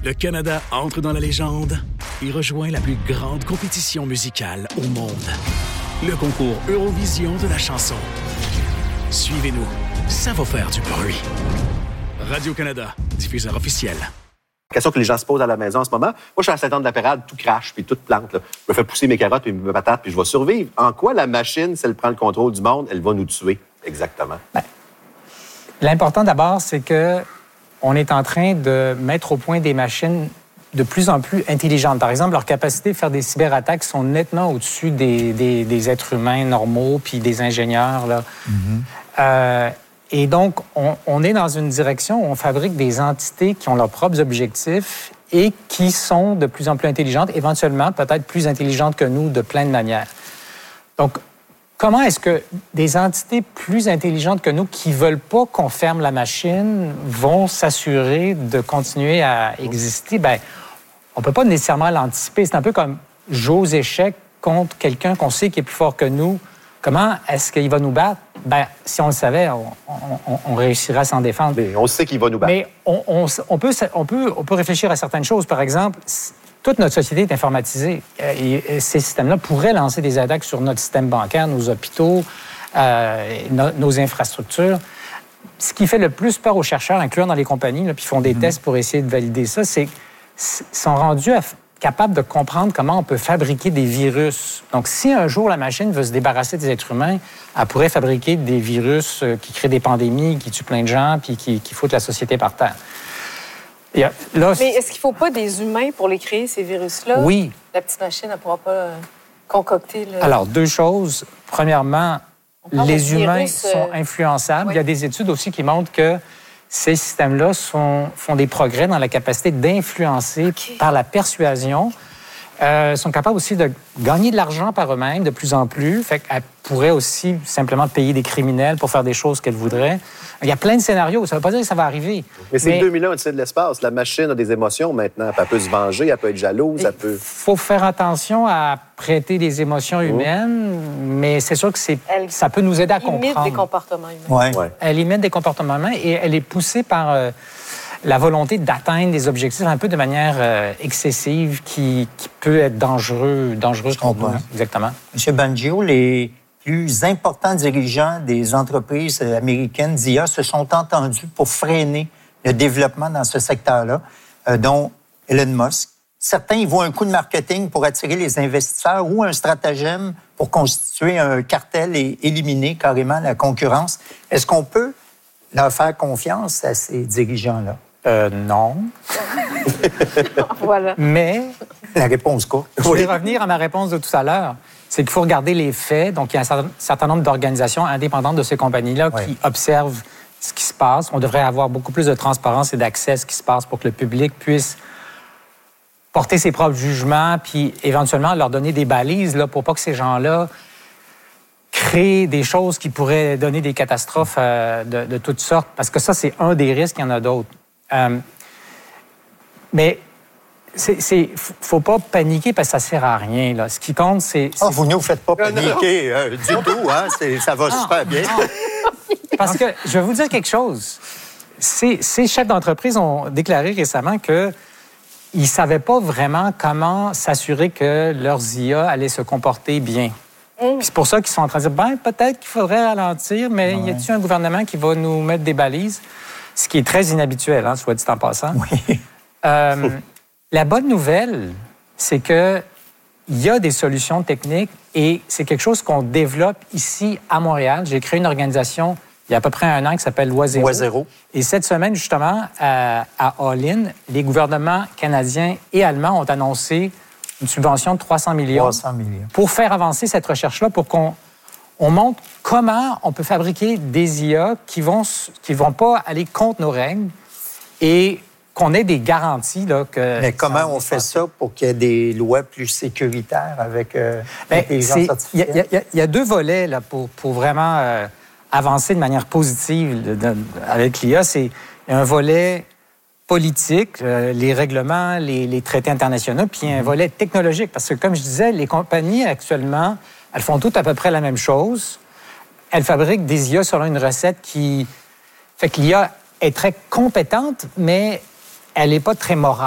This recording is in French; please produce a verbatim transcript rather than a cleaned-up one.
Le Canada entre dans la légende et rejoint la plus grande compétition musicale au monde. Le concours Eurovision de la chanson. Suivez-nous, ça va faire du bruit. Radio-Canada, diffuseur officiel. La question que les gens se posent à la maison en ce moment, moi, je suis à sept ans de la pérade, tout crache, puis tout plante. Là. Je me fais pousser mes carottes et mes patates, puis je vais survivre. En quoi la machine, si elle prend le contrôle du monde, elle va nous tuer exactement? Ben, l'important d'abord, c'est que on est en train de mettre au point des machines de plus en plus intelligentes. Par exemple, leur capacité de faire des cyberattaques sont nettement au-dessus des, des, des êtres humains normaux puis des ingénieurs. Là. Mm-hmm. Euh, et donc, on, on est dans une direction où on fabrique des entités qui ont leurs propres objectifs et qui sont de plus en plus intelligentes, éventuellement peut-être plus intelligentes que nous de plein de manières. Donc, comment est-ce que des entités plus intelligentes que nous qui ne veulent pas qu'on ferme la machine vont s'assurer de continuer à exister? Bien, on ne peut pas nécessairement l'anticiper. C'est un peu comme jouer aux échecs contre quelqu'un qu'on sait qui est plus fort que nous. Comment est-ce qu'il va nous battre? Bien, si on le savait, on, on, on réussirait à s'en défendre. Mais on sait qu'il va nous battre. Mais on, on, on, peut, on, peut, on peut réfléchir à certaines choses. Par exemple, toute notre société est informatisée. Et ces systèmes-là pourraient lancer des attaques sur notre système bancaire, nos hôpitaux, euh, no, nos infrastructures. Ce qui fait le plus peur aux chercheurs, incluant dans les compagnies, là, puis font des mmh. tests pour essayer de valider ça, c'est qu'ils sont rendus à, capables de comprendre comment on peut fabriquer des virus. Donc, si un jour la machine veut se débarrasser des êtres humains, elle pourrait fabriquer des virus qui créent des pandémies, qui tuent plein de gens, puis qui, qui foutent la société par terre. Là, mais est-ce qu'il ne faut pas des humains pour les créer, ces virus-là? Oui. La petite machine, elle ne pourra pas euh, concocter... Le... Alors, deux choses. Premièrement, les humains virus, euh... sont influençables. Oui. Il y a des études aussi qui montrent que ces systèmes-là sont, font des progrès dans la capacité d'influencer okay. par la persuasion. Euh, sont capables aussi de gagner de l'argent par eux-mêmes de plus en plus. Fait qu'elles pourraient aussi simplement payer des criminels pour faire des choses qu'elles voudraient. Il y a plein de scénarios. Ça ne veut pas dire que ça va arriver. Mais c'est Mais... deux mille ans au-dessus de l'espace. La machine a des émotions maintenant. Elle peut se venger, elle peut être jalouse, elle peut... Il faut faire attention à prêter des émotions humaines, mmh. mais c'est sûr que c'est... elle... ça peut nous aider à comprendre. Elle imite des comportements humains. Ouais. Ouais. Elle imite des comportements humains et elle est poussée par... Euh, la volonté d'atteindre des objectifs un peu de manière euh, excessive qui, qui peut être dangereux, dangereuse contre nous. Exactement. M. Bangio, les plus importants dirigeants des entreprises américaines d'I A se sont entendus pour freiner le développement dans ce secteur-là, euh, dont Elon Musk. Certains y voient un coup de marketing pour attirer les investisseurs ou un stratagème pour constituer un cartel et éliminer carrément la concurrence. Est-ce qu'on peut leur faire confiance à ces dirigeants-là? Euh, non. Voilà. Mais... La réponse quoi? Je vais revenir à ma réponse de tout à l'heure. C'est qu'il faut regarder les faits. Donc, il y a un certain, certain nombre d'organisations indépendantes de ces compagnies-là oui. qui observent ce qui se passe. On devrait avoir beaucoup plus de transparence et d'accès à ce qui se passe pour que le public puisse porter ses propres jugements puis éventuellement leur donner des balises là, pour pas que ces gens-là créer des choses qui pourraient donner des catastrophes euh, de, de toutes sortes, parce que ça, c'est un des risques, il y en a d'autres. Euh, mais c'est, c'est, faut pas paniquer parce que ça sert à rien. Là. Ce qui compte, c'est... c'est... Oh, vous ne nous faites pas paniquer euh, du tout, hein? C'est, ça va non, super bien. Non. Parce que, je vais vous dire quelque chose. Ces, ces chefs d'entreprise ont déclaré récemment qu'ils ne savaient pas vraiment comment s'assurer que leurs I A allaient se comporter bien. Puis c'est pour ça qu'ils sont en train de dire, ben peut-être qu'il faudrait ralentir, mais ouais. y a-t-il un gouvernement qui va nous mettre des balises? Ce qui est très inhabituel, hein, soit dit en passant. Oui. Euh, la bonne nouvelle, c'est qu'il y a des solutions techniques et c'est quelque chose qu'on développe ici à Montréal. J'ai créé une organisation il y a à peu près un an qui s'appelle Loi Zéro. Loi Zéro. Et cette semaine, justement, à, à All-In, les gouvernements canadiens et allemands ont annoncé une subvention de trois cents millions, trois cents millions pour faire avancer cette recherche-là, pour qu'on on montre comment on peut fabriquer des I A qui vont qui vont pas aller contre nos règles et qu'on ait des garanties. Là, que mais comment on fait ça pour qu'il y ait des lois plus sécuritaires avec euh, ben, l'intelligence artificielle? Il y, y, y a deux volets là, pour, pour vraiment euh, avancer de manière positive de, de, avec l'I A. C'est un volet politique, euh, les règlements, les, les traités internationaux, puis il y a un volet technologique. Parce que, comme je disais, les compagnies, actuellement, elles font toutes à peu près la même chose. Elles fabriquent des I A selon une recette qui fait que l'I A est très compétente, mais elle n'est pas très morale.